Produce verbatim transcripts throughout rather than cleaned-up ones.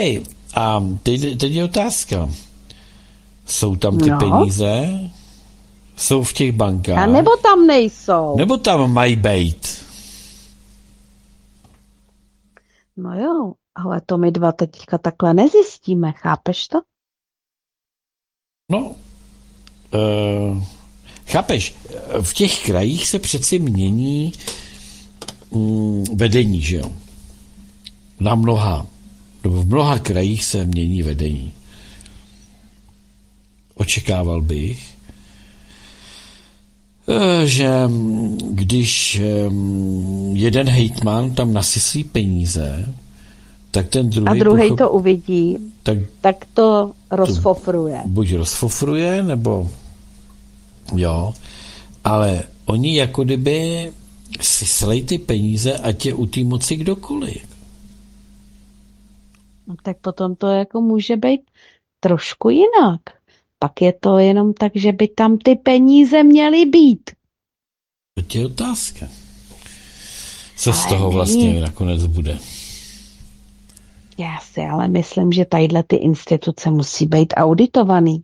Hej, a teď, teď je otázka. Jsou tam ty No, peníze? Jsou v těch a bankách? nebo tam nejsou. Nebo tam mají bejt? No jo, ale to my dva teďka takhle nezjistíme, chápeš to? No, uh, chápeš, v těch krajích se přeci mění mm, vedení, že jo? Na mnoha, nebo v mnoha krajích se mění vedení. Očekával bych, eh, že mm, když mm, jeden hejtman tam nasyslí peníze, tak ten A druhý druhý pochop, to uvidí, tak tak to to rozfofruje. buď rozfofruje, nebo jo, ale oni jako kdyby si slej ty peníze, ať je u té moci kdokoliv. No, tak potom to jako může být trošku jinak. Pak je to jenom tak, že by tam ty peníze měly být. To je otázka. Co z Ale toho není. vlastně nakonec bude? Já si ale myslím, že tadyhle ty instituce musí být auditovaný.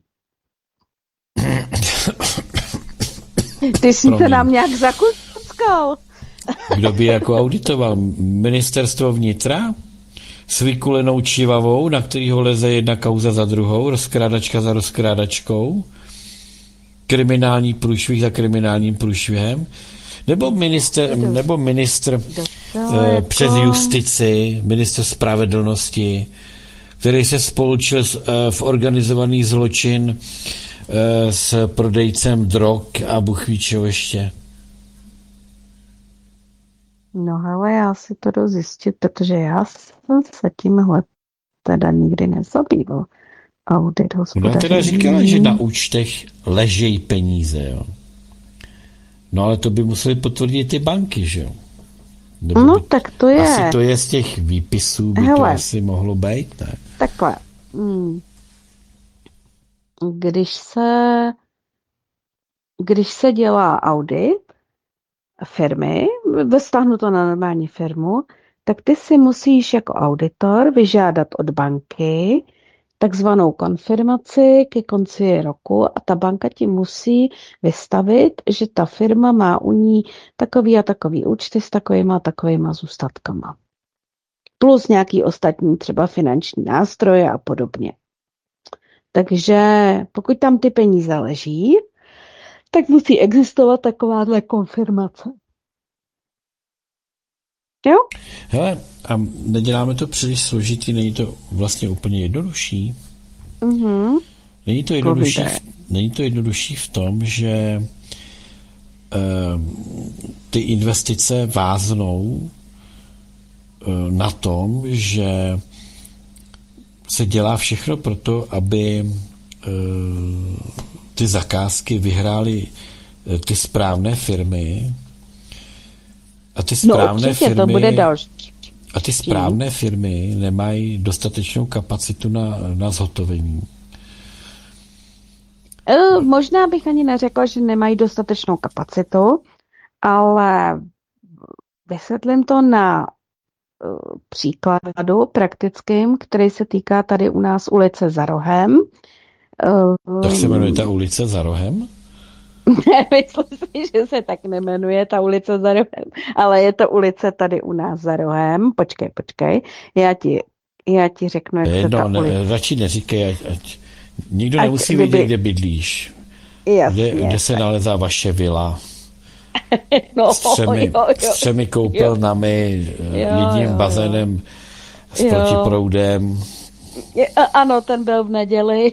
Ty jsi se Promiň. nám nějak zakuckal. Kdo by jako auditoval? Ministerstvo vnitra? S vykulenou čivavou, na kterýho leze jedna kauza za druhou, rozkrádačka za rozkrádačkou, kriminální průšvih za kriminálním průšvihem, nebo minister, nebo ministr eh, jako- přes justici, ministr spravedlnosti, který se spolčil s, eh, v organizovaný zločin eh, s prodejcem drog a Bůh ví čeho ještě. No ale já si to jdu zjistit, protože já jsem se tímhle teda nikdy nezabýval. Audit No hospodaření. teda říkala, že na účtech ležejí peníze, jo. No ale to by museli potvrdit ty banky, že jo. Nebo No by, tak to je. asi to je z těch výpisů, by Hele. to asi mohlo být, ne? Takhle. Hmm. Když se když se dělá audit firmy, vztahnu to na normální firmu, tak ty si musíš jako auditor vyžádat od banky takzvanou konfirmaci ke konci roku a ta banka ti musí vystavit, že ta firma má u ní takový a takový účty s takovýma a takovýma zůstatkama. Plus nějaký ostatní třeba finanční nástroje a podobně. Takže pokud tam ty peníze leží, tak musí existovat takováhle konfirmace. Jo? Hele, a neděláme to příliš složitý, není to vlastně úplně jednodušší? Mhm. Není to jednodušší, Povídej. v, není to jednodušší v tom, že eh, ty investice váznou eh, na tom, že se dělá všechno pro to, aby eh, ty zakázky vyhrály eh, ty správné firmy a ty No správné určitě, firmy to bude další. a ty správné firmy nemají dostatečnou kapacitu na, na zhotovení. E, možná bych ani neřekla, že nemají dostatečnou kapacitu, ale vysvětlím to na e, příkladu praktickým, který se týká tady u nás ulice za rohem. Tak se jmenuje ta ulice za rohem? Myslím si, že se tak nemenuje ta ulice za rohem, ale je to ulice tady u nás za rohem. Počkej, počkej, já ti, já ti řeknu, jak se No, ta ne, ulice... radši neříkej, ať, ať nikdo Ať nemusí kdyby- vědět, kde bydlíš. Jasně. Kde, kde se nalezá vaše vila no, s třemi, jo, jo. s třemi koupelnami, Jo, jedním jo, jo. bazénem s Jo. protiproudem. Je, a- ano, ten byl v neděli.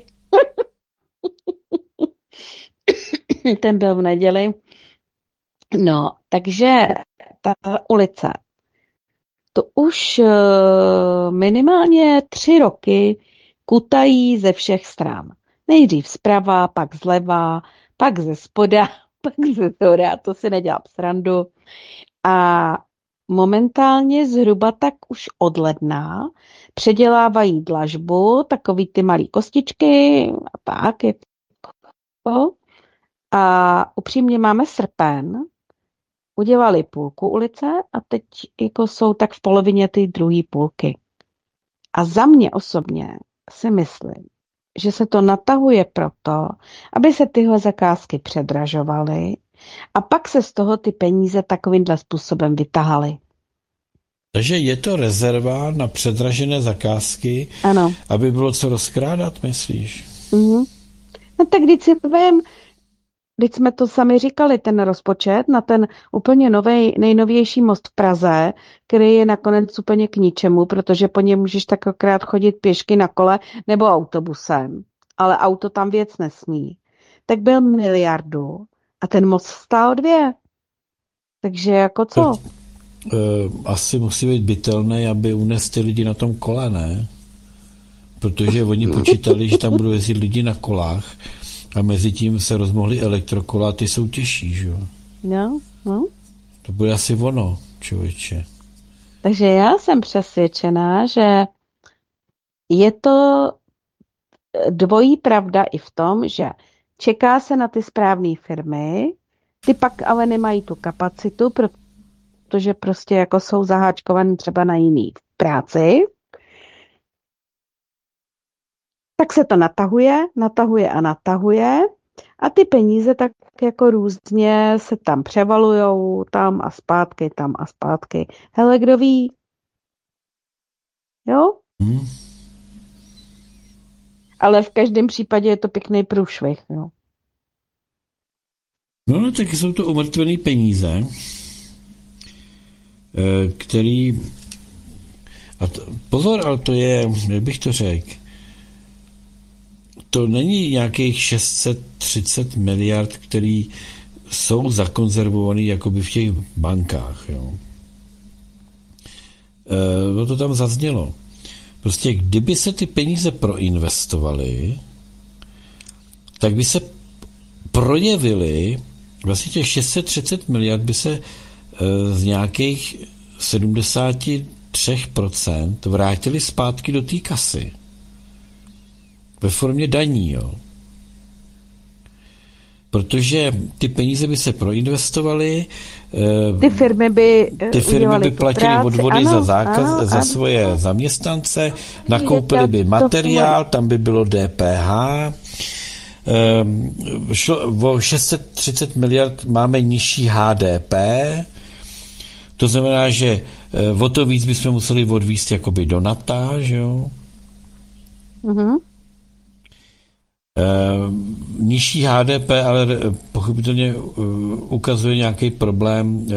ten byl v neděli. No, takže ta ulice, to už eh, minimálně tři roky kutají ze všech stran. Nejdřív zprava, pak zleva, pak ze spoda, pak ze zhora, to si nedělám srandu. A momentálně zhruba tak už od ledna předělávají dlažbu, takový ty malý kostičky a tak. Je to. A upřímně máme srpen, udělali půlku ulice a teď jako jsou tak v polovině ty druhé půlky. A za mě osobně si myslím, že se to natahuje proto, aby se tyhle zakázky předražovaly a pak se z toho ty peníze takovýmhle způsobem vytahaly. Takže je to rezerva na předražené zakázky, Ano. aby bylo co rozkrádat, myslíš? Mhm. No tak když si vem, když jsme to sami říkali, ten rozpočet na ten úplně novej, nejnovější most v Praze, který je nakonec úplně k ničemu, protože po něm můžeš takokrát chodit pěšky na kole nebo autobusem, ale auto tam věc nesmí, tak byl miliardu a ten most stál dvě. Takže jako co? To, e, asi musí být bytelný, aby unes ty lidi na tom kole, ne? Protože oni počítali, že tam budou jezdit lidi na kolách a mezi tím se rozmohly elektrokola a ty jsou těžší, že jo? No, no. To bude asi ono, člověče. Takže já jsem přesvědčená, že je to dvojí pravda i v tom, že čeká se na ty správné firmy, ty pak ale nemají tu kapacitu, protože prostě jako jsou zaháčkovaný třeba na jiný práci. Tak se to natahuje, natahuje a natahuje a ty peníze tak jako různě se tam převalujou, tam a zpátky, tam a zpátky. Hele, kdo ví? Jo? Hmm. Ale v každém případě je to pěkný průšvih, jo. No, no, tak jsou to umrtvený peníze, který... A to, pozor, ale to je, jak bych to řekl, to není nějakých šest set třicet miliard, který jsou zakonzervovaný jakoby v těch bankách, jo. E, no to tam zaznělo. Prostě kdyby se ty peníze proinvestovaly, tak by se projevily, vlastně těch šest set třicet miliard by se e, z nějakých sedmdesát tři procent vrátily zpátky do té kasy. Ve formě daní, jo. Protože ty peníze by se proinvestovaly, ty firmy by ty firmy by platily odvody ano, za zákaz, ano, za ano, svoje ano. zaměstnance, nakoupili by materiál, tam by bylo D P H, šlo o šest set třicet miliard máme nižší H D P, to znamená, že o to víc bychom museli odvízt jakoby do nata, že jo. Mhm. Uh, nižší H D P, ale pochopitelně uh, ukazuje nějaký problém uh,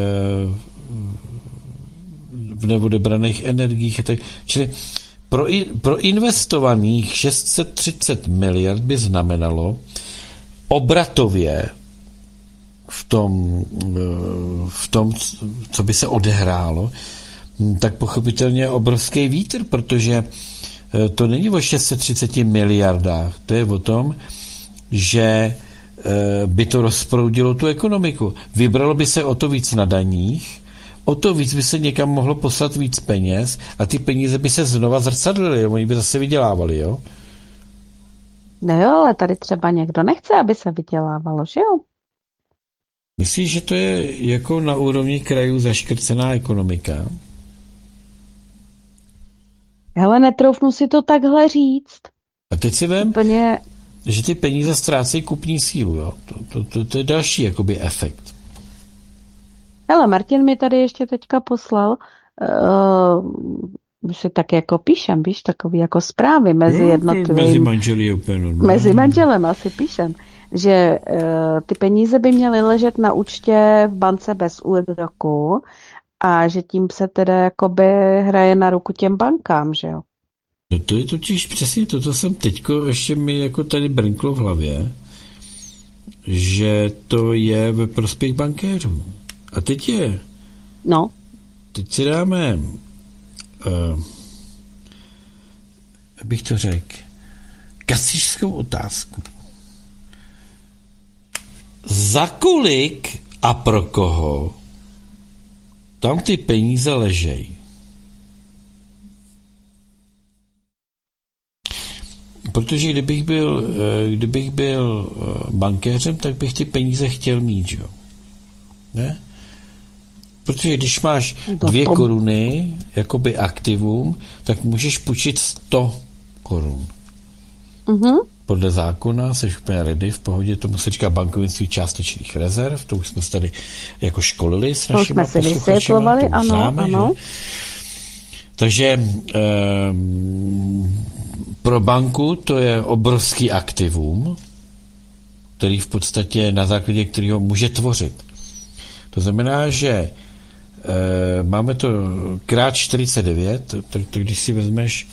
v neodebraných energiích. Tak, čili pro, pro investovaných šest set třicet miliard by znamenalo obratově v tom, uh, v tom, co by se odehrálo, tak pochopitelně obrovský vítr, protože to není o šest set třicet miliardách, to je o tom, že by to rozproudilo tu ekonomiku. Vybralo by se o to víc na daních, o to víc by se někam mohlo poslat víc peněz a ty peníze by se znova zrcadlily, oni by zase vydělávali, jo? No jo, ale tady třeba někdo nechce, aby se vydělávalo, že jo? Myslíš, že to je jako na úrovni krajů zaškrcená ekonomika? Hele, netroufnu si to takhle říct. A teď si vem, Úplně... že ty peníze ztrácejí kupní sílu, jo? To, to, to, to je další jakoby efekt. Hele, Martin mi tady ještě teďka poslal, uh, si tak jako píšem, víš, takový jako zprávy mezi no, jednotlivými... Mezi manželi je úplně normální. Mezi manželem asi píšem, že uh, ty peníze by měly ležet na účtě v bance bez úroku a že tím se teda jakoby hraje na ruku těm bankám, že jo? No to je totiž přesně to, co jsem teďko ještě mi jako tady brnklo v hlavě, že to je ve prospěch bankéřů. A teď je, No. teď si dáme, uh, abych to řekl, kasičskou otázku. Za kolik a pro koho tam ty peníze ležejí? Protože kdybych byl, kdybych byl bankéřem, tak bych ty peníze chtěl mít, jo? Ne? Protože když máš To dvě pom- koruny, jakoby aktivum, tak můžeš půjčit sto korun. Mhm. Podle zákona jsi úplně ready, v pohodě, tomu se říká bankovnictví částečných rezerv, to už jsme se tady jako školili s To našimi jsme si vysvětlovali, to už ano, známe, ano. že? Takže um, pro banku to je obrovský aktivum, který v podstatě na základě kterého může tvořit. To znamená, že e, máme to krát čtyřicet devět, tak to když si vezmeš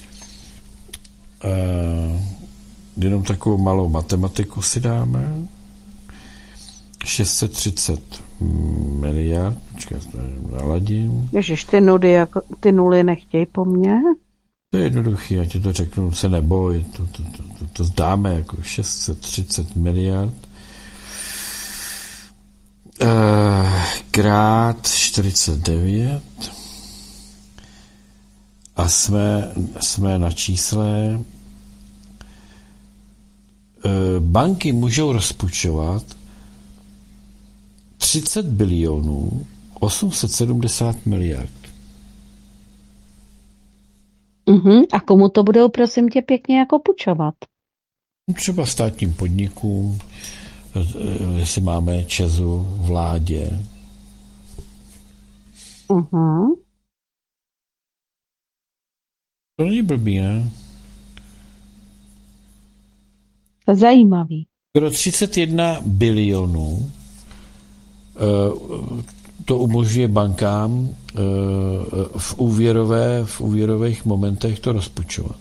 e, jenom takovou malou matematiku si dáme, šest set třicet miliard, počkej, to naladím. Ježiš, ty nuly, jako, ty nuly nechtěj po mně. To je jednoduchý, já ti to řeknu, se neboj, to, to, to, to, to zdáme jako šest set třicet miliard. Krát čtyřicet devět a jsme, jsme na čísle banky můžou rozpůjčovat třicet bilionů osm set sedmdesát miliard. Uh-huh. A komu to budou, prosím tě, pěkně jako půjčovat? Třeba státním podnikům, jestli máme ČEZu, vládě. Uh-huh. To není blbý, ne? To je zajímavý. Skoro třicet jedna bilionů to umožňuje bankám v, úvěrové, v úvěrových momentech to rozpůjčovat.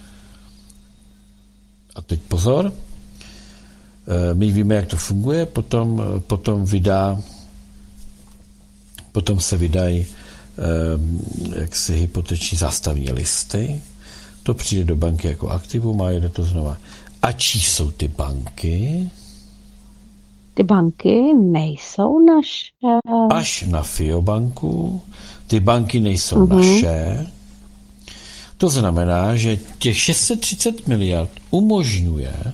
A teď pozor, my víme, jak to funguje, potom, potom vydá, potom se vydají jaksi hypoteční zástavní listy, to přijde do banky jako aktivum a jede to znova. A čí jsou ty banky? Ty banky nejsou naše. Až na Fiobanku, ty banky nejsou Mhm. naše. To znamená, že těch šest set třicet miliard umožňuje eh,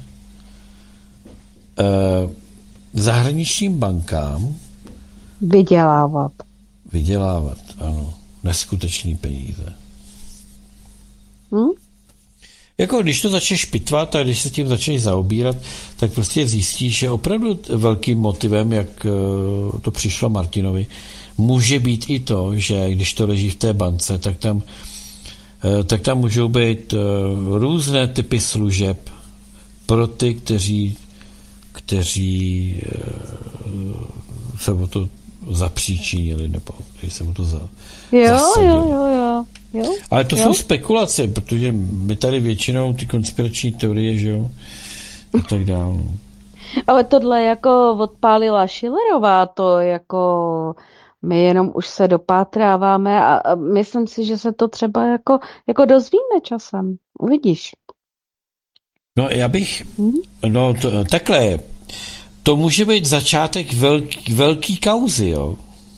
zahraničním bankám Vydělávat. vydělávat, ano, neskutečný peníze. Hm? Jako když to začneš pitvat a když se tím začneš zaobírat, tak prostě zjistíš, že opravdu velkým motivem, jak eh, to přišlo Martinovi, může být i to, že když to leží v té bance, tak tam, eh, tak tam můžou být eh, různé typy služeb pro ty, kteří, kteří eh, se o to zapříčinili, nebo kteří se o to za, Jo, zasadili. jo, jo, jo. jo. Ale to Jo. jsou spekulace, protože my tady většinou ty konspirační teorie, že jo, a tak dále. Ale tohle jako odpálila Schillerová, to jako my jenom už se dopátráváme a, a myslím si, že se to třeba jako, jako dozvíme časem. Uvidíš. No já bych, Hm? no to, takhle, to může být začátek velký, velký kauzy, jo.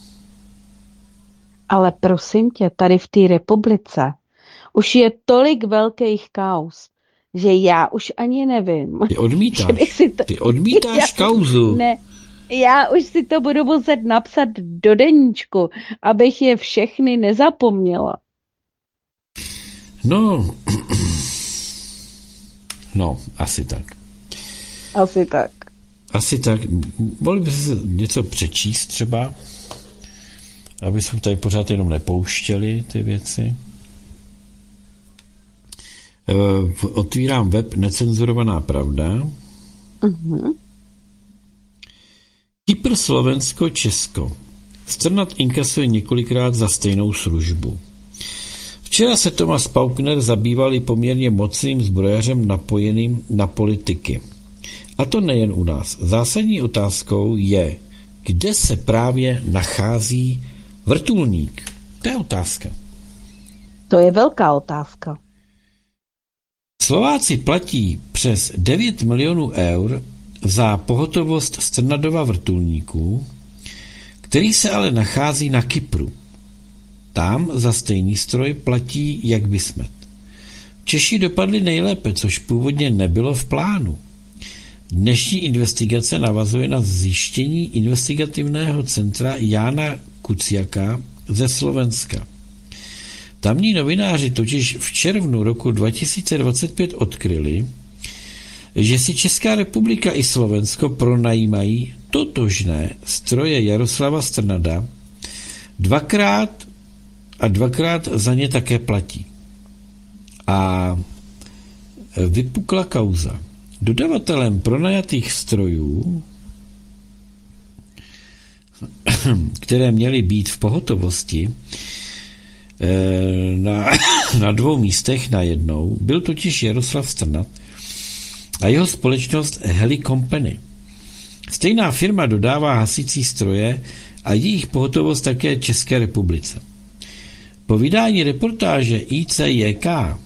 Ale prosím tě, tady v té republice už je tolik velkých kauz, že já už ani nevím. Ty Že odmítáš, bych si to, ty odmítáš Já- kauzu. ne, já už si to budu muset napsat do deníčku, abych je všechny nezapomněla. No, no, asi tak. Asi tak. Asi tak. Mohli by se něco přečíst třeba, aby jsme tady pořád jenom nepouštěli ty věci. Eh, Otvírám web Necenzurovaná pravda. Mhm. Kypr, Slovensko, Česko. Strnad inkasuje několikrát za stejnou službu. Včera se Thomas Paukner zabýval i poměrně mocným zbrojařem napojeným na politiky. A to nejen u nás. Zásadní otázkou je, kde se právě nachází vrtulník. To je otázka. To je velká otázka. Slováci platí přes devět milionů eur za pohotovost Strnadova vrtulníků, který se ale nachází na Kypru. Tam za stejný stroj platí jak Bismet. Češi dopadli nejlépe, což původně nebylo v plánu. Dnešní investigace navazuje na zjištění investigativného centra Jána Kuciaka ze Slovenska. Tamní novináři totiž v červnu roku dva tisíce dvacet pět odkryli, že si Česká republika i Slovensko pronajímají totožné stroje Jaroslava Strnada dvakrát a dvakrát za ně také platí. A vypukla kauza. Dodavatelem pronajatých strojů, které měly být v pohotovosti na, na dvou místech najednou, byl totiž Jaroslav Strnad a jeho společnost Heli Company. Stejná firma dodává hasicí stroje a jejich pohotovost také České republice. Po vydání reportáže I C J K,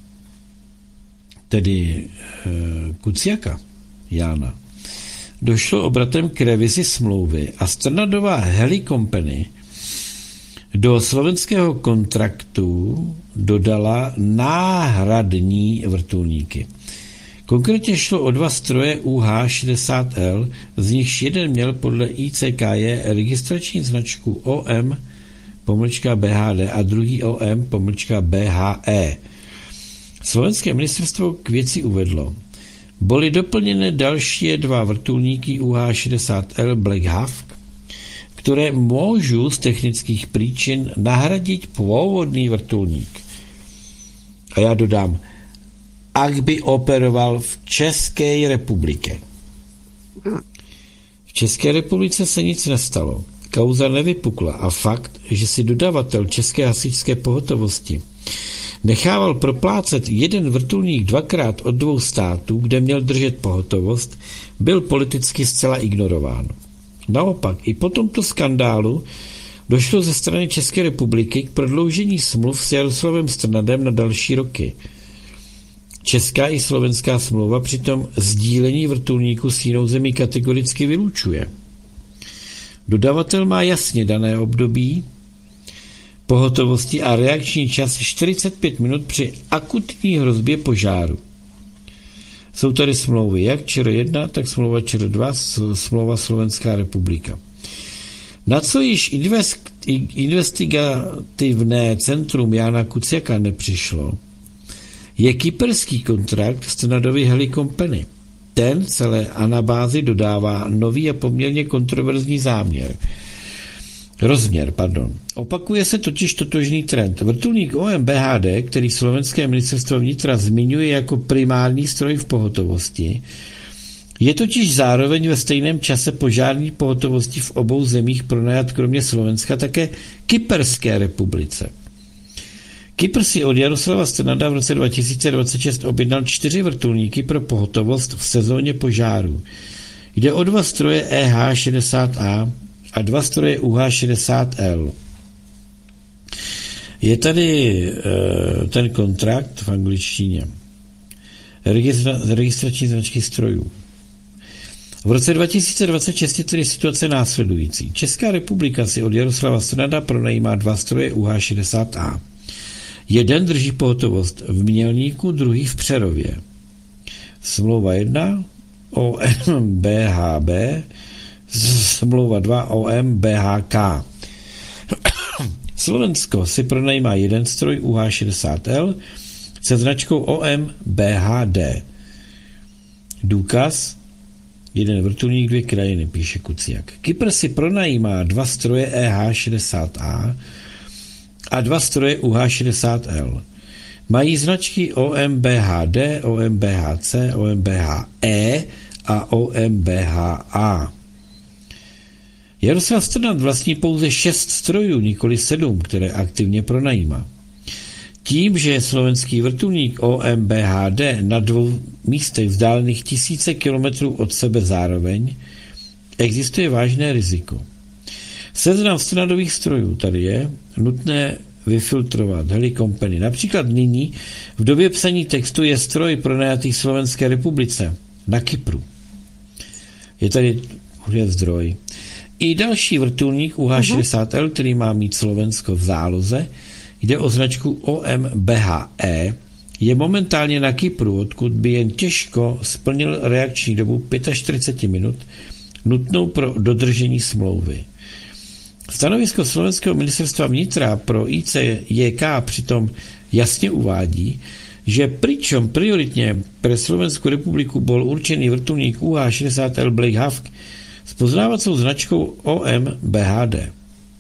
tedy e, Kuciaka Jána, došlo obratem k revizi smlouvy a Strnadová Heli Company do slovenského kontraktu dodala náhradní vrtulníky. Konkrétně šlo o dva stroje U H šedesát L, z nichž jeden měl podle I C K J registrační značku O M pomlčka B H D a druhý O M pomlčka B H E. Slovenské ministerstvo k věci uvedlo: byly doplněny další dva vrtulníky U H šedesát L Black Hawk, které můžou z technických příčin nahradit původný vrtulník. A já dodám, ak by operoval v České republice. V České republice se nic nestalo. Kauza nevypukla a fakt, že si dodavatel České hasičské pohotovosti nechával proplácet jeden vrtulník dvakrát od dvou států, kde měl držet pohotovost, byl politicky zcela ignorován. Naopak, i po tomto skandálu došlo ze strany České republiky k prodloužení smluv s Jaroslavem Strnadem na další roky. Česká i slovenská smlouva přitom sdílení vrtulníku s jinou zemí kategoricky vylučuje. Dodavatel má jasně dané období pohotovosti a reakční čas čtyřicet pět minut při akutní hrozbě požáru. Jsou tady smlouvy jak Č R jedna, tak smlouva Č R dva, smlouva Slovenská republika. Na co již invest, investigativné centrum Jána Kuciaka nepřišlo, je kyperský kontrakt Strnadovy Heli Company. Ten celé anabázi dodává nový a poměrně kontroverzní záměr. Rozměr, pardon. Opakuje se totiž totožný trend. Vrtulník O M B H D, který slovenské ministerstvo vnitra zmiňuje jako primární stroj v pohotovosti, je totiž zároveň ve stejném čase požární pohotovosti v obou zemích pronajat kromě Slovenska také Kyperské republice. Kypr si od Jaroslava Strnada v roce dva tisíce dvacet šest objednal čtyři vrtulníky pro pohotovost v sezóně požáru. Jde o dva stroje E H šedesát A a dva stroje U H šedesát L. Je tady e, ten kontrakt v angličtině. Registra, registrační značky strojů. V roce dva tisíce dvacet šest je tedy situace následující. Česká republika si od Jaroslava Strnada pronajímá dva stroje U H šedesát A. Jeden drží pohotovost v Mělníku, druhý v Přerově. Smlouva jedna O M B H B, smlouva dva O M B H K. Slovensko si pronajímá jeden stroj U H šedesát L se značkou O M B H D. Důkaz: jeden vrtulník, dvě krajiny, píše Kuciak. Kypr si pronajímá dva stroje E H šedesát A a dva stroje U H šedesát L. Mají značky O M B H D, O M B H C, O M B H E a O M B H A. Jaroslav Strnad vlastní pouze šest strojů, nikoli sedm, které aktivně pronajímá. Tím, že je slovenský vrtulník O M B H D na dvou místech vzdálených tisíce kilometrů od sebe zároveň, existuje vážné riziko. Seznam Strnadových strojů tady je nutné vyfiltrovat. Heli Company. Například nyní v době psaní textu je stroj pronajatý Slovenské republice na Kypru. Je tady je zdroj. I další vrtulník U H šedesát L, který má mít Slovensko v záloze, jde o značku O M B H E, je momentálně na Kypru, odkud by jen těžko splnil reakční dobu čtyřicet pět minut nutnou pro dodržení smlouvy. Stanovisko slovenského ministerstva vnitra pro I C J K přitom jasně uvádí, že pričom prioritně pre Slovensku republiku bol určený vrtulník U H šedesát L Blake Hawk s poznávacou značkou O M B H D.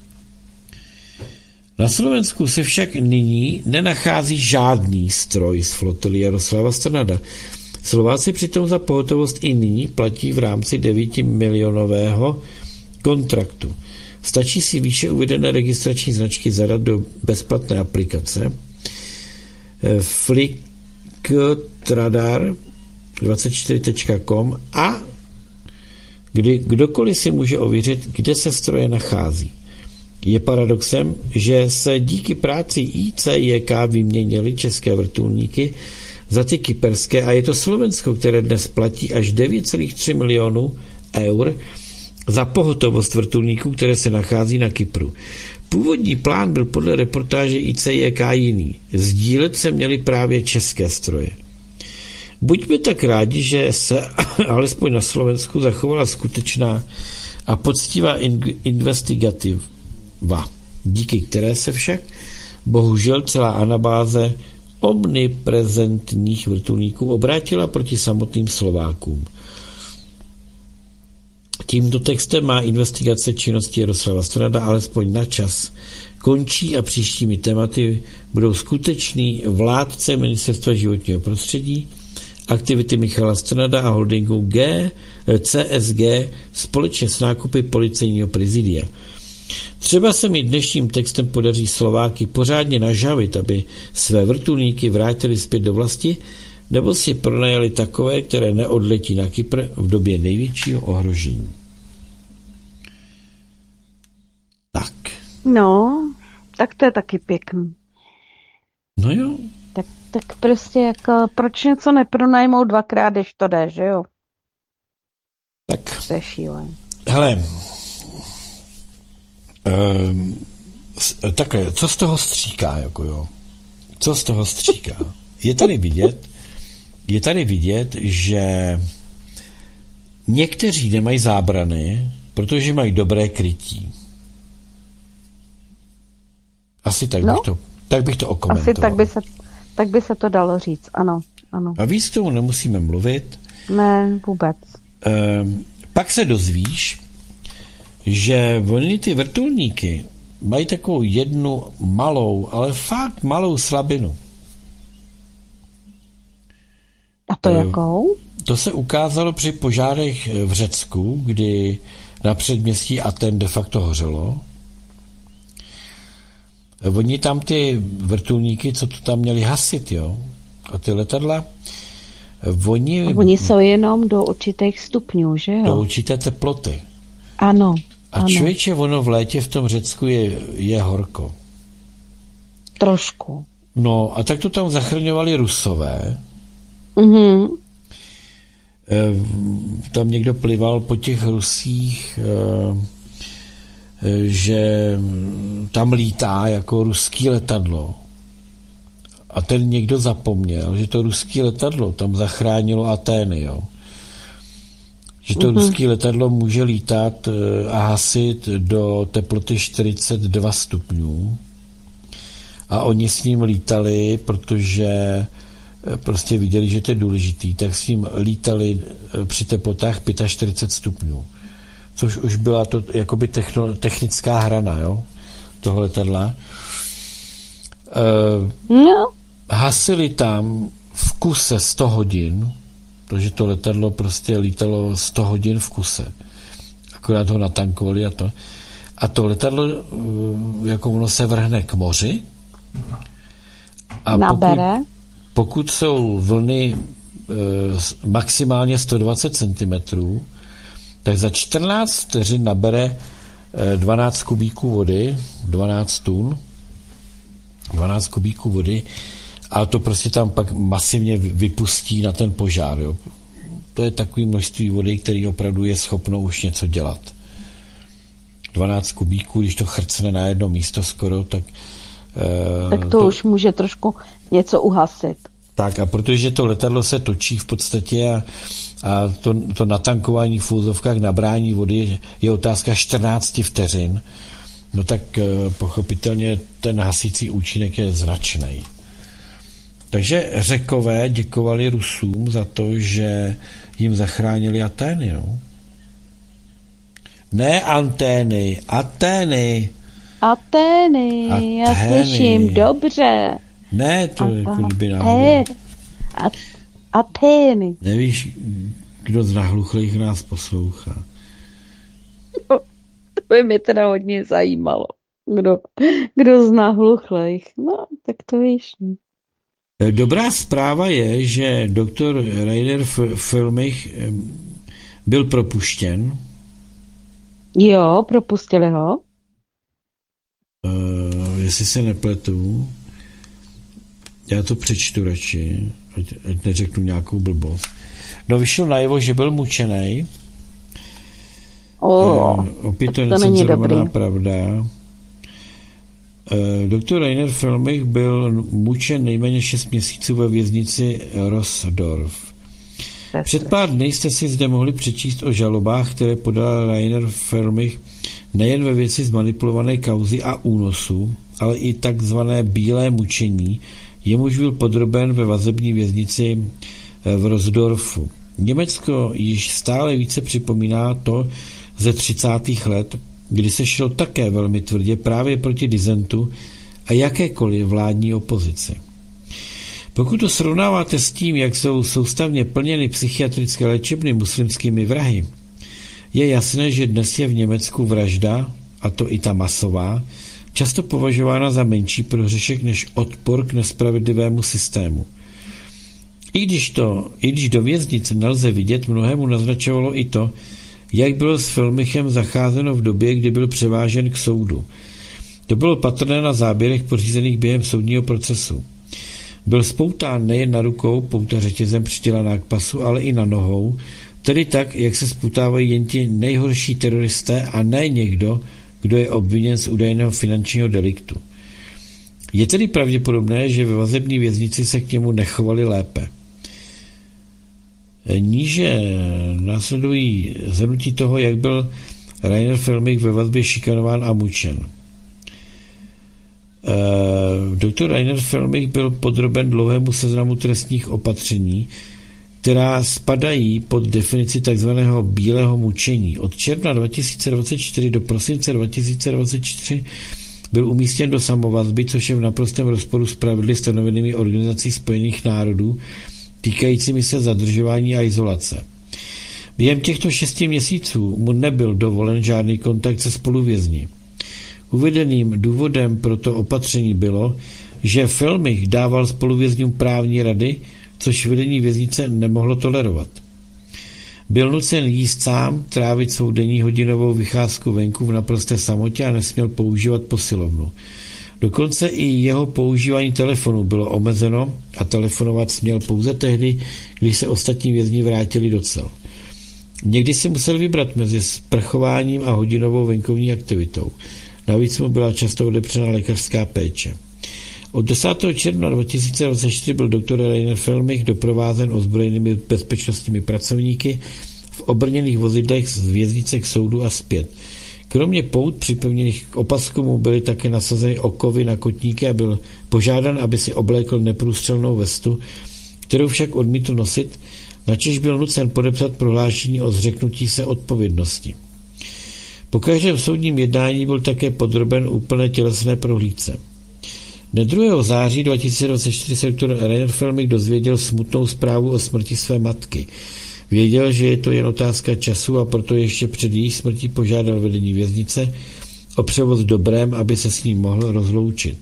Na Slovensku se však nyní nenachází žádný stroj z flotily Jaroslava Strnada. Slováci přitom za pohotovost i nyní platí v rámci devítimilionového kontraktu. Stačí si výše uvedené registrační značky zadat do bezplatné aplikace flickradar dvacet čtyři tečka com a kdy kdokoliv si může ověřit, kde se stroje nachází. Je paradoxem, že se díky práci I C J K vyměnily české vrtulníky za ty kyperské a je to Slovensko, které dnes platí až devět celá tři milionů eur za pohotovost vrtulníků, které se nachází na Kypru. Původní plán byl podle reportáže I C J K jiný. Sdílet se měly právě české stroje. Buďme tak rádi, že se alespoň na Slovensku zachovala skutečná a poctivá investigativa, díky které se však bohužel celá anabáze omniprezentních vrtulníků obrátila proti samotným Slovákům. Tímto textem má investigace činnosti Jaroslava Strnada alespoň na čas končí a příštími tématy budou skutečný vládce Ministerstva životního prostředí, aktivity Michala Strnada a holdingu G, C S G společně s nákupy policejního prezidia. Třeba se mi dnešním textem podaří Slováky pořádně nažavit, aby své vrtulníky vrátili zpět do vlasti, nebo si pronajali takové, které neodletí na Kypr v době největšího ohrožení. Tak. No, tak to je taky pěkný. No jo. Tak, tak prostě jako, proč něco nepronajmou dvakrát, když to jde, že jo? Tak. To je šílený. Hele, um, takhle, co z toho stříká, jako jo? Co z toho stříká? Je tady vidět, je tady vidět, že někteří nemají zábrany, protože mají dobré krytí. Asi tak, no, bych, to, tak bych to okomentoval. Asi tak by, se, tak by se to dalo říct, ano, ano. A víc tomu nemusíme mluvit. Ne, vůbec. Ehm, pak se dozvíš, že oni ty vrtulníky mají takovou jednu malou, ale fakt malou slabinu. A to jakou? To se ukázalo při požárech v Řecku, kdy na předměstí Aten de facto hořelo. Oni tam ty vrtulníky, co to tam měli hasit, jo, a ty letadla, oni... Oni jsou jenom do určitých stupňů, že jo? Do určité teploty. Ano. A ano. člověče, ono v létě v tom Řecku je, je horko. Trošku. No a tak to tam zachraňovali Rusové. Mhm. Tam někdo plival po těch Rusích, že tam lítá jako ruský letadlo. A ten někdo zapomněl, že to ruský letadlo tam zachránilo Atény, jo. Že to mm-hmm. ruské letadlo může lítat a hasit do teploty čtyřicet dva stupňů. A oni s ním lítali, protože prostě viděli, že to je důležitý, tak s ním lítali při teplotách čtyřicet pět stupňů. Což už byla to jakoby techno, technická hrana, jo, toho letadla. E, no. Hasili tam v kuse sto hodin, protože to letadlo prostě lítalo sto hodin v kuse. Akorát ho natankovali a to. A to letadlo, jako ono se vrhne k moři. A nabere. Pokud, pokud jsou vlny e, maximálně sto dvacet centimetrů, tak za čtrnáct vteřin nabere e, dvanáct kubíků vody, dvanáct tun, dvanáct kubíků vody, a to prostě tam pak masivně vypustí na ten požár. Jo. To je takové množství vody, který opravdu je schopno už něco dělat. dvanáct kubíků, když to chrcne na jedno místo skoro, tak... Tak to, to už může trošku něco uhasit. Tak a protože to letadlo se točí v podstatě a, a to, to natankování v úzovkách, nabrání vody je otázka čtrnáct vteřin, no tak pochopitelně ten hasicí účinek je značný. Takže Řekové děkovali Rusům za to, že jim zachránili Atény. No? Ne antény, Atény. Atény, já Atény. slyším dobře. Ne, to je jako kdyby náhodou. At, Atény. Nevíš, kdo z nahluchlých nás poslouchá. No, to by mě teda hodně zajímalo. Kdo, kdo z nahluchlých. No, tak to víš. Dobrá zpráva je, že doktor Rainer Füllmich byl propuštěn. Jo, propustili ho. Uh, jestli se nepletu, já to přečtu radši, ať, ať neřeknu nějakou blbost. No, vyšlo najevo, že byl mučený. Oh, uh, opět to je to není dobrý. Pravda. Uh, doktor Rainer Füllmich byl mučen nejméně šest měsíců ve věznici Rossdorf. Před pár dny jste si zde mohli přečíst o žalobách, které podal Rainer Füllmich nejen ve věci zmanipulované kauzy a únosu, ale i takzvané bílé mučení, jemuž byl podroben ve vazební věznici v Rossdorfu. Německo již stále více připomíná to ze třicátých let, kdy se šlo také velmi tvrdě právě proti disentu a jakékoliv vládní opozici. Pokud to srovnáváte s tím, jak jsou soustavně plněny psychiatrické léčebny muslimskými vrahy, je jasné, že dnes je v Německu vražda, a to i ta masová, často považována za menší prohřešek než odpor k nespravedlivému systému. I když to, i když do věznice nelze vidět, mnohému naznačovalo i to, jak bylo s Füllmichem zacházeno v době, kdy byl převážen k soudu. To bylo patrné na záběrech pořízených během soudního procesu. Byl spoután nejen na rukou, pouta řetězem přidělaná k pasu, ale i na nohou, tedy tak, jak se spoutávají jen ti nejhorší teroristé a ne někdo, kdo je obviněn z údajného finančního deliktu. Je tedy pravděpodobné, že ve vazební věznici se k němu nechovali lépe. Níže následují shrnutí toho, jak byl Rainer Füllmich ve vazbě šikanován a mučen. Doktor Rainer Füllmich byl podroben dlouhému seznamu trestních opatření, která spadají pod definici tzv. Bílého mučení. Od června dva tisíce dvacet čtyři do prosince dva tisíce dvacet čtyři byl umístěn do samovazby, což je v naprostém rozporu s pravidly stanovenými Organizací spojených národů, týkajícími se zadržování a izolace. Během těchto šesti měsíců mu nebyl dovolen žádný kontakt se spoluvězni. Uvedeným důvodem pro to opatření bylo, že Füllmich dával spoluvězňům právní rady, což vedení věznice nemohlo tolerovat. Byl nucen jíst sám, trávit svou denní hodinovou vycházku venku v naprosté samotě a nesměl používat posilovnu. Dokonce i jeho používání telefonu bylo omezeno a telefonovat směl pouze tehdy, když se ostatní vězni vrátili do cel. Někdy si musel vybrat mezi sprchováním a hodinovou venkovní aktivitou. Navíc mu byla často odepřena lékařská péče. Od desátého června dva tisíce dvacet čtyři byl doktor Rainer Füllmich doprovázen ozbrojenými bezpečnostními pracovníky v obrněných vozidlech z věznice k soudu a zpět. Kromě pout připevněných k opasku mu byly také nasazeny okovy na kotníky a byl požádán, aby si oblékl neprůstřelnou vestu, kterou však odmítl nosit, načež byl nucen podepsat prohlášení o zřeknutí se odpovědnosti. Po každém soudním jednání byl také podroben úplné tělesné prohlídce. Dne druhého září dva tisíce dvacet čtyři se doktor Rainer Füllmich dozvěděl smutnou zprávu o smrti své matky. Věděl, že je to jen otázka času a proto ještě před její smrtí požádal vedení věznice o převoz dobrém, aby se s ním mohl rozloučit.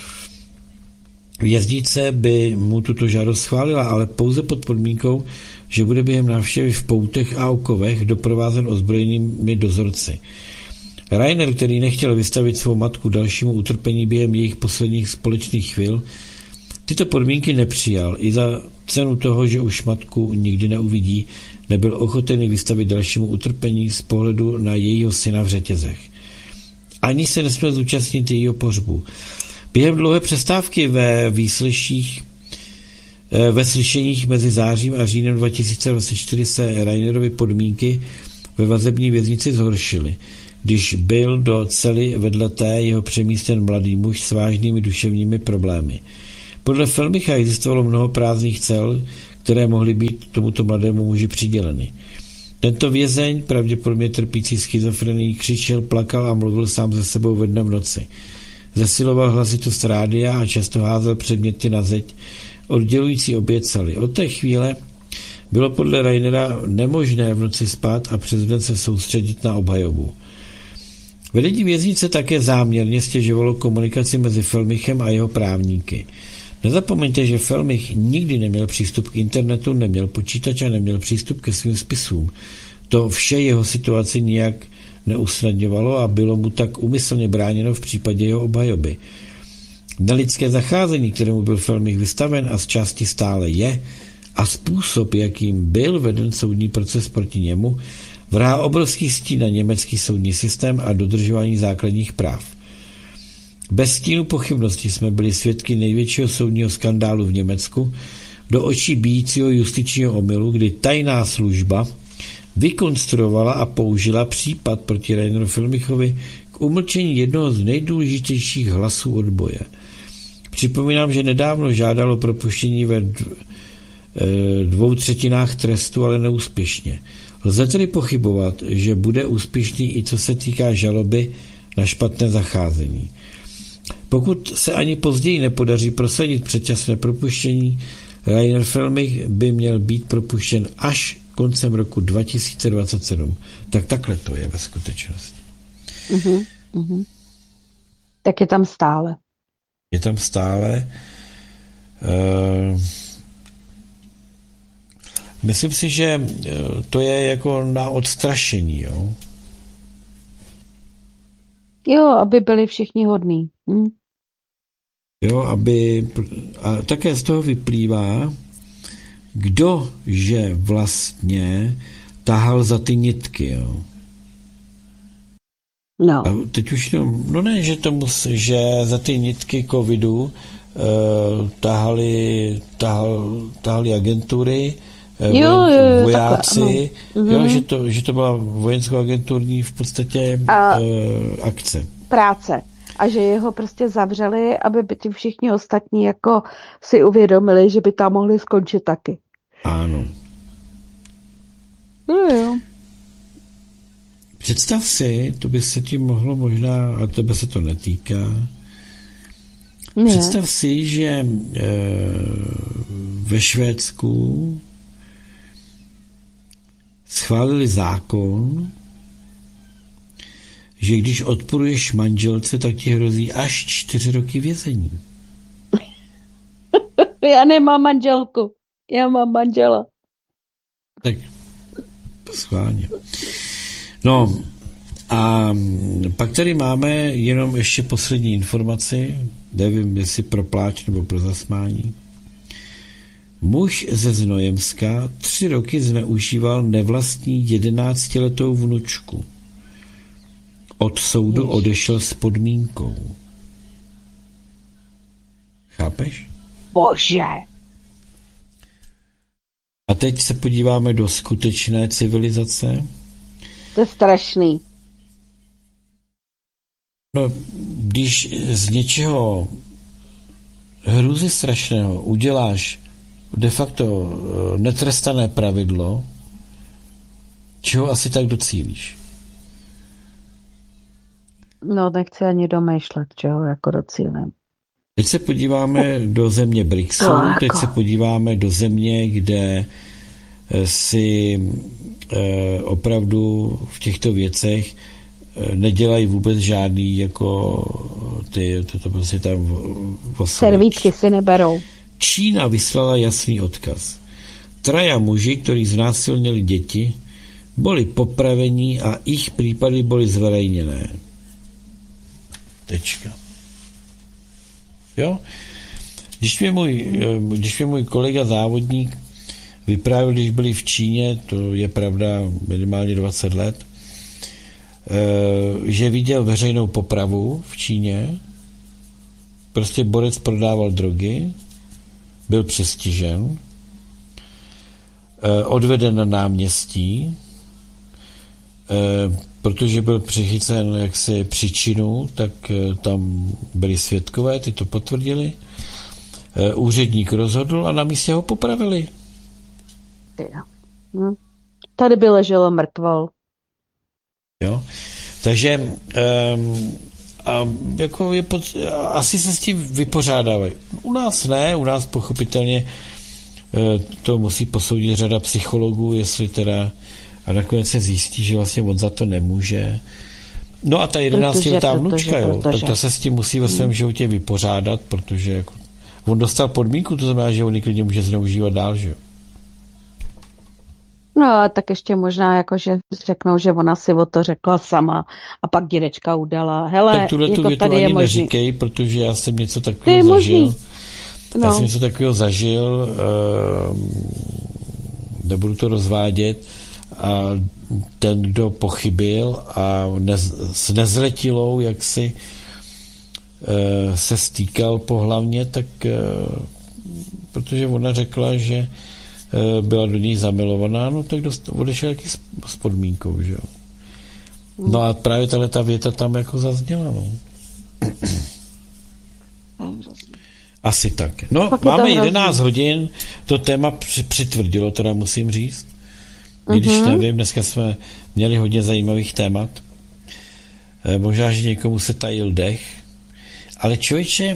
Věznice by mu tuto žádost schválila, ale pouze pod podmínkou, že bude během návštěvy v poutech a okovech doprovázen ozbrojenými dozorci. Rainer, který nechtěl vystavit svou matku dalšímu utrpení během jejich posledních společných chvil, tyto podmínky nepřijal. I za cenu toho, že už matku nikdy neuvidí, nebyl ochoten vystavit dalšímu utrpení z pohledu na jejího syna v řetězech. Ani se nesměl zúčastnit jejího pohřbu. Během dlouhé přestávky ve výslyších Ve slyšeních mezi zářím a říjnem dva tisíce dvacet čtyři se Rainerovi podmínky ve vazební věznici zhoršily. když byl do cely vedle té jeho přemístěn mladý muž s vážnými duševními problémy. Podle Filmicha existovalo mnoho prázdných cel, které mohly být tomuto mladému muži přiděleny. Tento vězeň, pravděpodobně trpící schizofrenií, křičel, plakal a mluvil sám ze sebou ve dne v noci. Zesiloval hlasitost rádia a často házel předměty na zeď, oddělující obě cely. Od té chvíle bylo podle Rainera nemožné v noci spát a přes den se soustředit na obhajobu. Vedení věznice také záměrně stěžovalo komunikaci mezi Filmichem a jeho právníky. Nezapomeňte, že Filmich nikdy neměl přístup k internetu, neměl počítač a neměl přístup ke svým spisům. To vše jeho situaci nijak neusnadňovalo a bylo mu tak úmyslně bráněno v případě jeho obhajoby. Nelidské zacházení, kterému byl Filmich vystaven a z části stále je, a způsob, jakým byl veden soudní proces proti němu, vrhá obrovský stín na německý soudní systém a dodržování základních práv. Bez stínu pochybnosti jsme byli svědky největšího soudního skandálu v Německu, do očí bijícího justičního omylu, kdy tajná služba vykonstruovala a použila případ proti Raineru Filmichovi k umlčení jednoho z nejdůležitějších hlasů odboje. Připomínám, že nedávno žádalo propuštění ve dvou třetinách trestu, ale neúspěšně. Lze tedy pochybovat, že bude úspěšný i co se týká žaloby na špatné zacházení. Pokud se ani později nepodaří prosadit předčasné propuštění, Rainer Filmich by měl být propuštěn až koncem roku dva tisíce dvacet sedm. Tak takhle to je ve skutečnosti. Uh-huh, uh-huh. Tak je tam stále. Je tam stále. Uh, myslím si, že to je jako na odstrašení, jo? Jo, aby byli všichni hodní. Hm? Jo, aby, a také z toho vyplývá, kdo že vlastně tahal za ty nitky, jo. No. A teď už no, no ne, že tomu, že za ty nitky covidu uh, tahali, tahal, tahali agentury, uh, jo, jo, vojáci, takhle, jo, že, to, že to byla vojensko-agenturní v podstatě a uh, akce. práce. A že jeho prostě zavřeli, aby by ti všichni ostatní jako si uvědomili, že by tam mohli skončit taky. Ano. No jo. Představ si, to by se ti mohlo možná, a tebe se to netýká, ne. Představ si, že e, ve Švédsku schválili zákon, že když odporuješ manželce, tak ti hrozí až čtyři roky vězení. Já nemám manželku. Já mám manžela. Tak schválně. No a pak tady máme jenom ještě poslední informaci, nevím, jestli pro pláč nebo pro zasmání. Muž ze Znojemska tři roky zneužíval nevlastní jedenáctiletou vnučku. Od soudu odešel s podmínkou. Chápeš? Bože. A teď se podíváme do skutečné civilizace. To je strašný. No, když z něčeho hrůzy strašného uděláš de facto netrestané pravidlo, čeho asi tak docílíš? No, nechci ani domýšlet, čeho jako docílem. Teď se podíváme do země BRICSu, No, teď jako. se podíváme do země, kde si eh, opravdu v těchto věcech eh, nedělají vůbec žádný jako ty, to, to prostě tam Servítky si neberou. Čína vyslala jasný odkaz. Traja muži, ktorí znásilnili děti, boli popravení a ich prípady boli zverejnené. Tečka. Jo? Když mi můj, když mi můj kolega závodník vyprávěl, když byli v Číně, to je pravda minimálně dvacet let, že viděl veřejnou popravu v Číně, prostě borec prodával drogy, byl přestižen, odveden na náměstí, protože byl přichycen jaksi příčinu, tak tam byli svědkové, ty to potvrdili. Úředník rozhodl a na místě ho popravili. Hm. Tady by leželo mrtvol. Jo? Takže um, a jako je pod, asi se s tím vypořádávají. U nás ne, u nás pochopitelně to musí posoudit řada psychologů, jestli teda a nakonec se zjistí, že vlastně on za to nemůže. No a ta jedenáctiletá vnučka, jo, tak ta se s tím musí ve svém životě vypořádat, protože jako, on dostal podmínku, to znamená, že on klidně může zneužívat dál, že jo. No a tak ještě možná jako, že řeknou, že ona si o to řekla sama a pak dědečka udala. Hele, tak tuhle jako tu větu tady ani je možný. Neříkej, protože já jsem něco takového zažil. No. Já jsem něco takového zažil, uh, nebudu to rozvádět, a ten, kdo pochybil a nez, s nezletilou, jak si uh, se stýkal pohlavně, tak uh, protože ona řekla, že uh, byla do ní zamilovaná, no tak dost, odešel jaký s, s podmínkou, že jo. No a právě tahle ta věta tam jako zazněla, no. Asi tak. No, pak máme jedenáct hodin, to téma přitvrdilo, teda musím říct. I když uh-huh. nevím, dneska jsme měli hodně zajímavých témat. E, možná, že někomu se tajil dech. Ale člověče,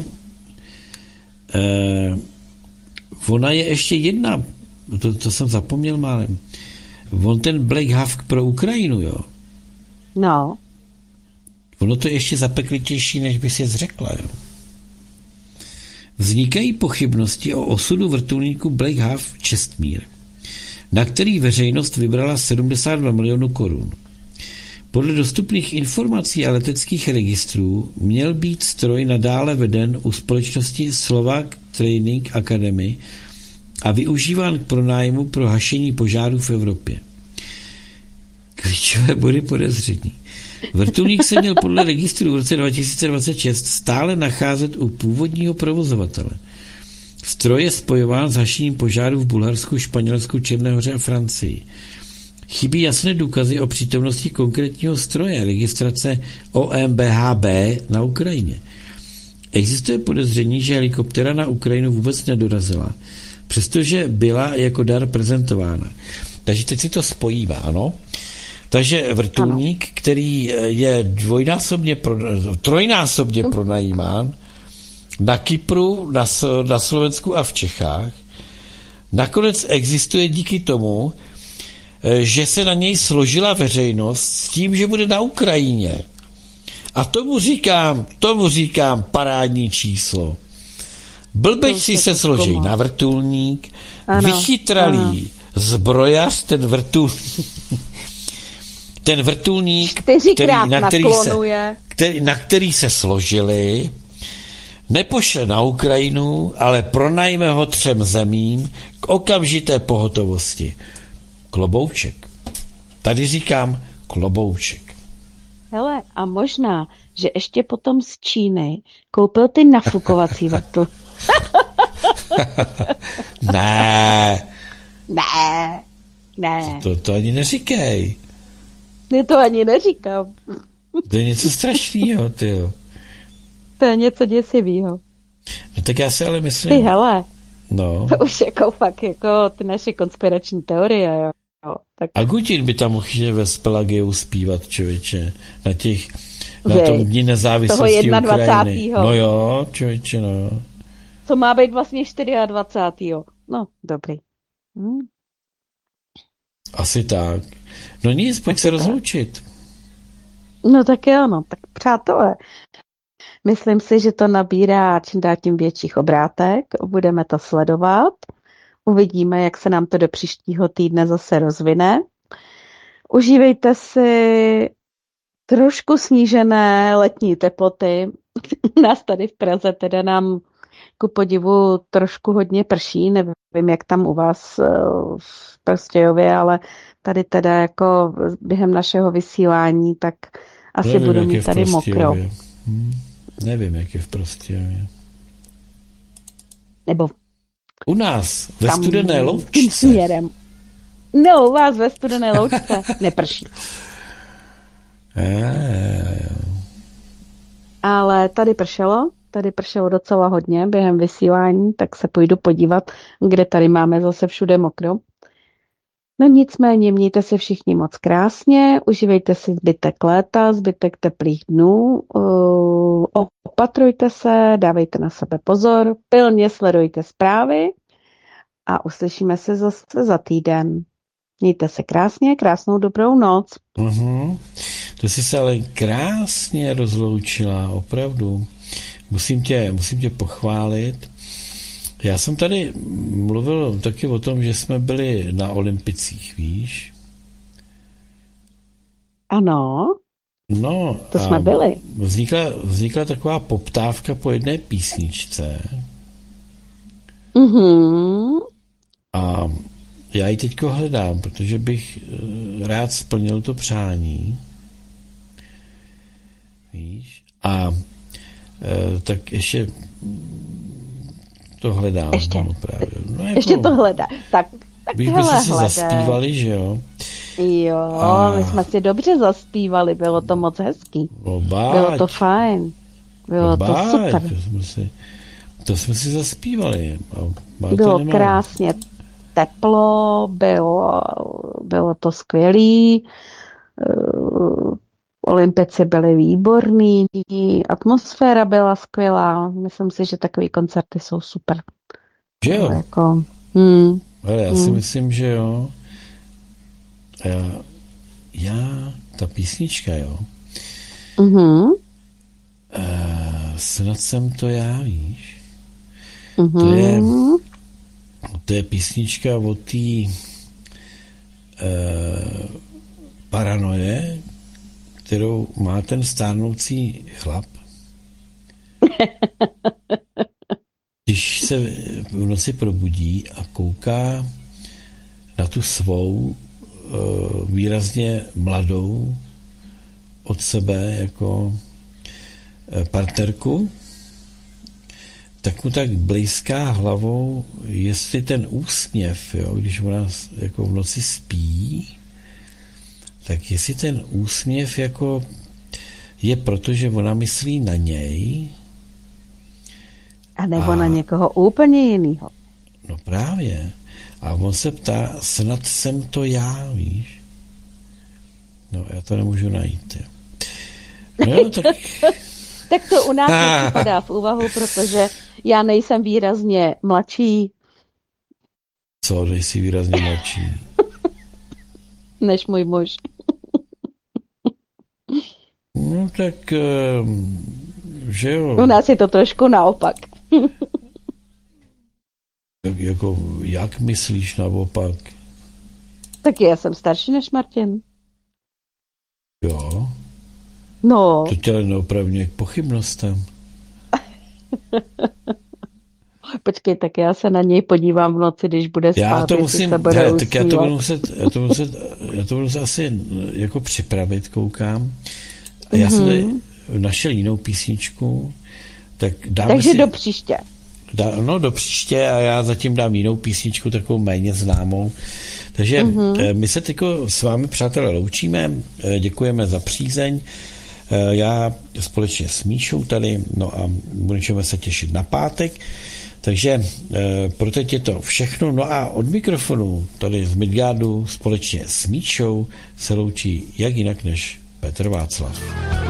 e, ona je ještě jedna, to, to jsem zapomněl málem. On ten Black Hawk pro Ukrajinu, jo? No. Ono to je ještě zapeklitější, než by si zřekla, jo? Vznikají pochybnosti o osudu vrtulníku Black Hawk Čestmír, na který veřejnost vybrala sedmdesát dva milionů korun. Podle dostupných informací a leteckých registrů měl být stroj nadále veden u společnosti Slovak Training Academy a využíván k pronájmu pro hašení požárů v Evropě. Klíčové body podezření. Vrtulník se měl podle registru v roce dva tisíce dvacet šest stále nacházet u původního provozovatele. Stroj je spojován s hašením požárů v Bulharsku, Španělsku, Černé Hoře a Francii. Chybí jasné důkazy o přítomnosti konkrétního stroje, registrace O M B H B na Ukrajině. Existuje podezření, že helikoptera na Ukrajinu vůbec nedorazila, přestože byla jako dar prezentována. Takže teď si to spojíme, ano? Takže vrtulník, ano. který je dvojnásobně, pro, trojnásobně pronajímán na Kypru, na, na Slovensku a v Čechách, nakonec existuje díky tomu, že se na něj složila veřejnost s tím, že bude na Ukrajině. A tomu říkám, tomu říkám parádní číslo. Blbečci se složí na vrtulník, ano, vychytralý ano. zbrojař ten vrtulník, ten vrtulník, který, na, který se, který, na který se složili, nepošle na Ukrajinu, ale pronajme ho třem zemím k okamžité pohotovosti. Klobouček. Tady říkám klobouček. Hele, a možná, že ještě potom z Číny koupil ty nafukovací vrtulníky. ne. Ne. Ne. To, to, to ani neříkej. Ne, to ani neříkám. To je něco strašného, tyjo. To je něco děsivého. No tak já si ale myslím... Ty hele, no. To už jako fakt, jako ty naše konspirační teorie, jo. Tak... A Gutin by tam mohl ve Spelageu zpívat, člověče, na těch, na Vy, tom dní nezávislosti Ukrajiny. No jo, člověče, no. To má být vlastně dvacátého čtvrtého No, dobrý. Hm. Asi tak. No nic, pojď se rozloučit. No tak jo, no, tak přátelé. Myslím si, že to nabírá čím dál tím větších obrátek. Budeme to sledovat. Uvidíme, jak se nám to do příštího týdne zase rozvine. Užívejte si trošku snížené letní teploty. U nás tady v Praze teda nám ku podivu trošku hodně prší. Nevím, jak tam u vás v Prostějově, ale tady teda jako během našeho vysílání, tak asi nevím, budu mít tady mokro. Hmm, nevím, jak je v Prostějově. Nebo u nás ve Studené Loučce. Směrem. No, u vás ve Studené Loučce neprší. Eh, Ale tady pršelo, tady pršelo docela hodně během vysílání, tak se půjdu podívat, kde tady máme zase všude mokro. No nicméně mějte se všichni moc krásně, užívejte si zbytek léta, zbytek teplých dnů, uh, opatrujte se, dávejte na sebe pozor, pilně sledujte zprávy a uslyšíme se zase za týden. Mějte se krásně, krásnou dobrou noc. uh-huh. To jsi se ale krásně rozloučila, opravdu. Musím tě, musím tě pochválit. Já jsem tady mluvil taky o tom, že jsme byli na Olympicích, víš? Ano, No, to a jsme byli. Vznikla, vznikla taková poptávka po jedné písničce Mhm. a já ji teďko hledám, protože bych eh, rád splnil to přání. Víš? A eh, tak ještě to hledám. Ještě, no, právě. No, jako, ještě to hledá. Tak, tak bych hele, byste se hledej. zaspívali, že jo? Jo, A- my jsme si dobře zaspívali, bylo to moc hezký. No, báť, Bylo to fajn. Bylo no, to báť, super. To jsme si, to jsme si zaspívali. A Marta Bylo nemá- krásně teplo, bylo, bylo to skvělý. Uh, Olympici byli výborní, atmosféra byla skvělá. Myslím si, že takové koncerty jsou super. Že jo? Jako, hmm, Ale já si Hmm. myslím, že jo. A já, já, ta písnička, jo. uh-huh, Uh, snad jsem to já, víš. uh-huh. To je, to je písnička o té uh, paranoje, kterou má ten stárnoucí chlap. Když se v noci probudí a kouká na tu svou uh, výrazně mladou od sebe jako uh, partnerku, tak mu tak blízká hlavou, jestli ten úsměv, jo, když ona jako v noci spí, tak jestli ten úsměv jako je proto, že ona myslí na něj, A nebo A- na někoho úplně jinýho. no právě. A on se ptá, snad jsem to já, víš? No, já to nemůžu najít. jo. No jo, tak Tak to u nás nepřipadá v úvahu, protože já nejsem výrazně mladší co, nejsi výrazně mladší. než můj muž. No tak, ehm, že jo. U nás je to trošku naopak. Jak, jako, jak myslíš naopak? Tak já jsem starší než Martin. Jo, No, to tě neopravňuje k pochybnostem. počkej, tak já se na něj podívám v noci, když bude spát. Já to jestli musím, se bude hele, tak já to usmívat. budu muset, já to budu muset, já to budu muset asi jako připravit, koukám. A já jsem tady našel jinou písničku, tak dáme Takže si, do příště. dá, no do příště a já zatím dám jinou písničku, takovou méně známou. Takže mm-hmm. my se teď s vámi, přátelé, loučíme, děkujeme za přízeň. Já společně s Míšou tady, no a budeme se těšit na pátek. Takže pro teď je to všechno. No a od mikrofonu tady z Midgardu společně s Míšou se loučí jak jinak než Petr Václav.